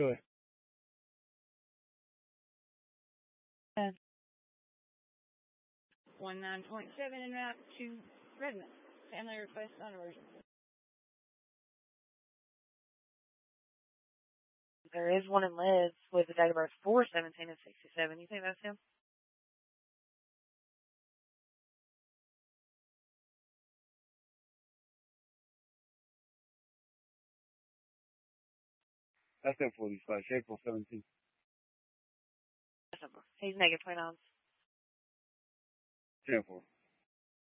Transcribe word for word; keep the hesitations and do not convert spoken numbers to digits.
Go ahead. Uh, one nine point seven en route to Redmond. Family request on emergency. There is one in Liz with a date of birth four seventeen and sixty-seven. You think that's him? That's ten forty-five. April seventeenth. He's negative twenty-nine. ten four.